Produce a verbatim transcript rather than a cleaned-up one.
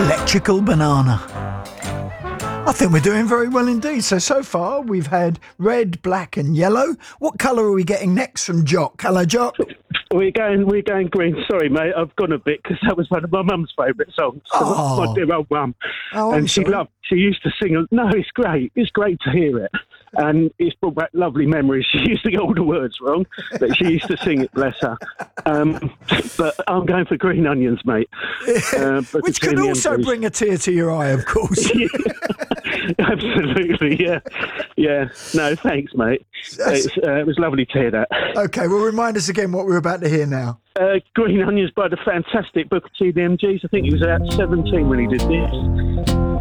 Electrical Banana. I think we're doing very well indeed. So, so far we've had red, black and yellow. What colour are we getting next from Jock? Hello, Jock. We're going, we're going green. Sorry, mate, I've gone a bit because that was one of my mum's favourite songs. Oh. My dear old mum. Oh, I'm and she sorry. loved, she used to sing. No, it's great. It's great to hear it. And it's brought back lovely memories. She used to get all the words wrong, but she used to sing it, bless her. Um, but I'm going for green onions, mate. Uh, Which could also M Ps. bring a tear to your eye, of course. Yeah. Absolutely, yeah. Yeah. No, thanks, mate. It's, uh, it was lovely to hear that. Okay, well, remind us again what we're about to hear now. Uh, Green Onions by the fantastic Booker T, the M Gs. I think he was about seventeen when he did this.